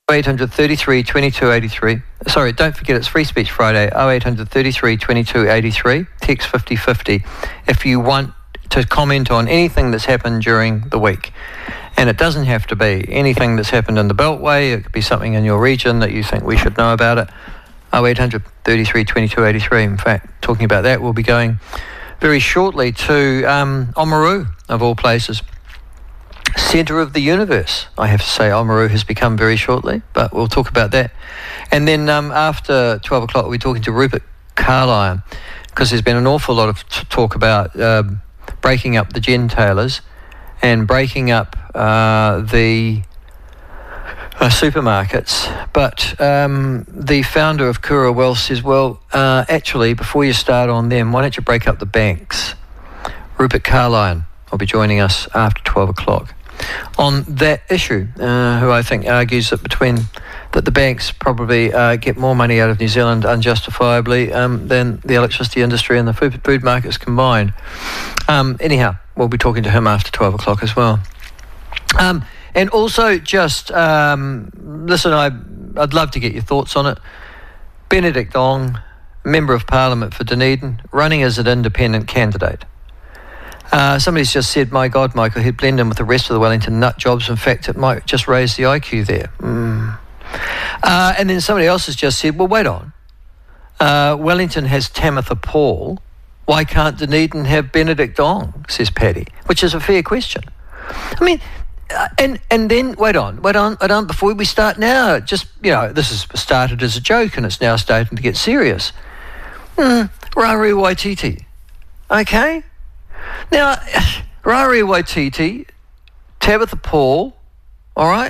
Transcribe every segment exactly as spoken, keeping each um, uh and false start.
eight hundred thirty-three twenty-two eighty-three. Sorry, don't forget it's Free Speech Friday. oh eight hundred thirty-three twenty-two eighty-three. Text fifty fifty if you want to comment on anything that's happened during the week. And it doesn't have to be anything that's happened in the Beltway. It could be something in your region that you think we should know about it. oh eight hundred thirty-three twenty-two eighty-three. In fact, talking about that, we'll be going very shortly to um, Oamaru, of all places. Centre of the universe, I have to say. Oamaru has become very shortly, but we'll talk about that. And then um, after twelve o'clock, we'll be talking to Rupert Carlyon, because there's been an awful lot of t- talk about uh, breaking up the gentailers and breaking up uh, the uh, supermarkets. But um, the founder of Kura Wealth says, well, uh, actually, before you start on them, why don't you break up the banks? Rupert Carlyon will be joining us after twelve o'clock on that issue, uh, who I think argues that between that the banks probably uh, get more money out of New Zealand unjustifiably um, than the electricity industry and the food, food markets combined. Um, anyhow, we'll be talking to him after twelve o'clock as well. Um, and also just, um, listen, I, I'd love to get your thoughts on it. Benedict Ong, Member of Parliament for Dunedin, running as an independent candidate. Uh, somebody's just said, my God, Michael, he'd blend in with the rest of the Wellington nut jobs. In fact, it might just raise the I Q there. Mm. Uh, and then somebody else has just said, well, wait on. Uh, Wellington has Tamitha Paul. Why can't Dunedin have Benedict Ong, says Paddy, which is a fair question. I mean, uh, and and then, wait on, wait on, wait on, before we start now, just, you know, this has started as a joke and it's now starting to get serious. Mm, Rari Waititi, okay? Now, Rari Waititi, Tamitha Paul, all right?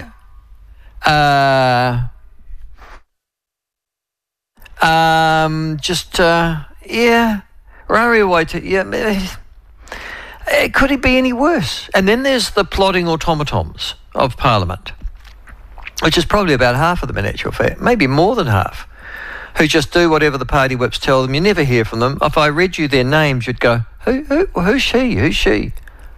Uh, um, just, uh, yeah, Rari Waititi, yeah, uh, could it be any worse? And then there's the plodding automatons of Parliament, which is probably about half of them in actual fact, maybe more than half, who just do whatever the party whips tell them. You never hear from them. If I read you their names, you'd go, Who, who, who's she? Who's she?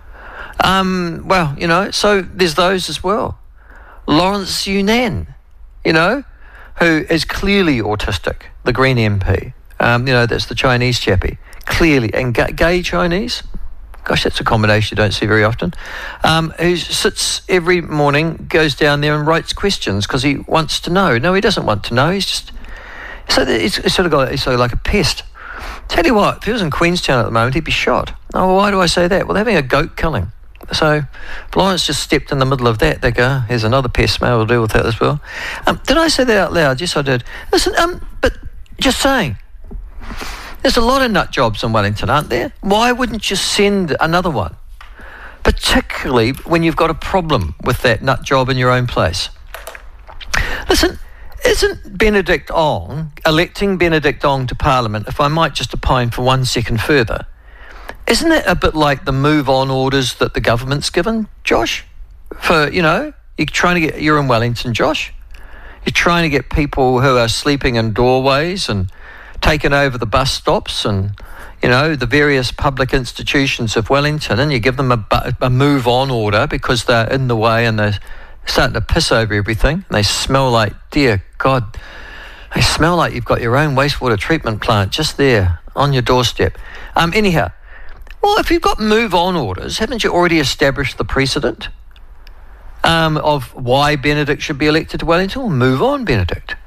Um, well, you know, so there's those as well. Lawrence Yunnan, you know, who is clearly autistic, the Green M P. Um, you know, that's the Chinese chappie. Clearly, and ga- gay Chinese. Gosh, that's a combination you don't see very often. Um, who sits every morning, goes down there and writes questions because he wants to know. No, he doesn't want to know. He's just, so it's, it's sort of got, it's sort of like a pest. Tell you what, if he was in Queenstown at the moment, he'd be shot. Oh, well, why do I say that? Well, they're having a goat killing. So if Lawrence just stepped in the middle of that, they go, here's another pest, maybe we'll deal with that as well. Um, did I say that out loud? Yes, I did. Listen, um, but just saying, there's a lot of nut jobs in Wellington, aren't there? Why wouldn't you send another one? Particularly when you've got a problem with that nut job in your own place. Listen, isn't Benedict Ong, electing Benedict Ong to Parliament, if I might just opine for one second further, isn't it a bit like the move-on orders that the government's given, Josh? For, you know, you're trying to get, you're in Wellington, Josh. You're trying to get people who are sleeping in doorways and taking over the bus stops and, you know, the various public institutions of Wellington, and you give them a, a move-on order because they're in the way and they're starting to piss over everything. And they smell like, dear God, they smell like you've got your own wastewater treatment plant just there on your doorstep. Um, anyhow, well, if you've got move-on orders, haven't you already established the precedent um, of why Benedict should be elected to Wellington? Well, move on, Benedict.